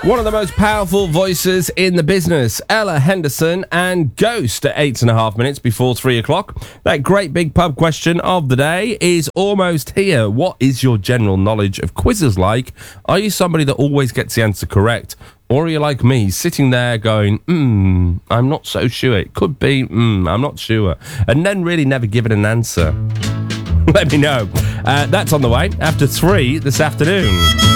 One of the most powerful voices in the business, Ella Henderson and Ghost at 8.5 before 3 o'clock. That great big pub question of the day is almost here. What is your general knowledge of quizzes like? Are you somebody that always gets the answer correct? Or are you like me, sitting there going, I'm not so sure. It could be, I'm not sure. And then really never give it an answer. Let me know. That's on the way after 3 this afternoon.